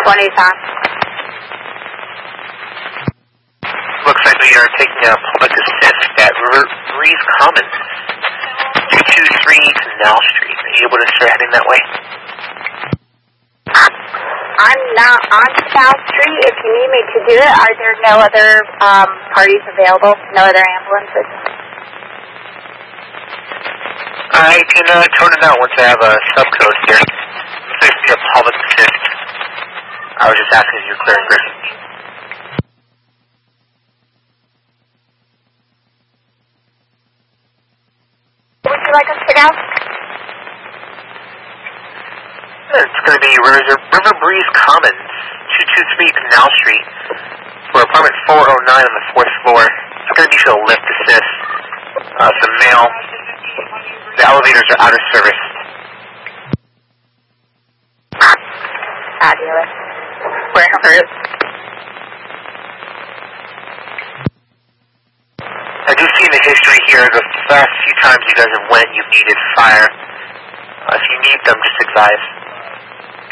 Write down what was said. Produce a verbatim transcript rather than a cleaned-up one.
one Nissan. Looks like we are taking a public assist at River Breeze Commons, two two three Canal Street. Are you able to start heading that way? I'm not on South Street. If you need me to do it, are there no other um, parties available? No other ambulances? I can uh, tone it out once I have a subcoast here. It's basically a public assist. I was just asking if you're clearing Griffin. Would you like us to go? It's going to be River, River Breeze Commons, two two three Canal Street, for apartment four oh nine on the fourth floor. It's going to be for a lift assist. Uh, some mail. The elevators are out of service. Fabulous. We're en route. I do see in the history here, the last few times you guys have went, you've needed fire. Uh, if you need them, just advise.